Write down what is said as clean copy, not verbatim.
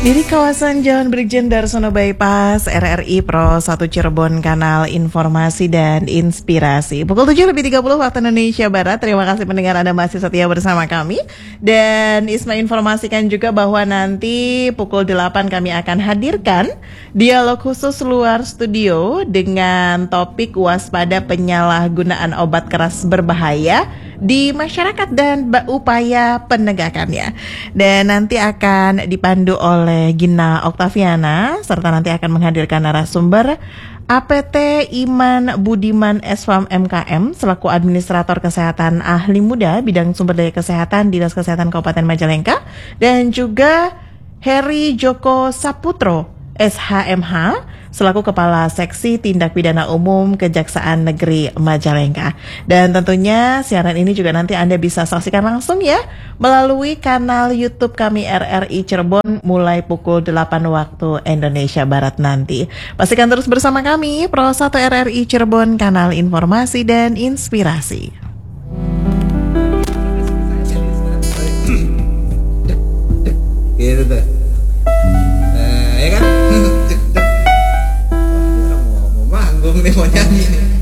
Dari kawasan Jalan Brigjen Darsono Bypass, RRI Pro 1 Cirebon, kanal informasi dan inspirasi. Pukul 7:30 waktu Indonesia Barat. Terima kasih pendengar Anda masih setia bersama kami. Dan Isma informasikan juga bahwa nanti pukul 8 kami akan hadirkan dialog khusus luar studio dengan topik waspada penyalahgunaan obat keras berbahaya di masyarakat dan upaya penegakannya. Dan nanti akan dipandu oleh Gina Oktaviana, serta nanti akan menghadirkan narasumber APT Iman Budiman Esfam MKM selaku Administrator Kesehatan Ahli Muda Bidang Sumber Daya Kesehatan Dinas Kesehatan Kabupaten Majalengka, dan juga Heri Joko Saputro SHMH selaku Kepala Seksi Tindak Pidana Umum Kejaksaan Negeri Majalengka. Dan tentunya siaran ini juga nanti Anda bisa saksikan langsung ya melalui kanal YouTube kami RRI Cirebon mulai pukul 8 waktu Indonesia Barat nanti. Pastikan terus bersama kami Pro 1 RRI Cirebon, kanal informasi dan inspirasi. Gitu tuh. Ya kan? Mau manggung nih, mau nyanyi nih.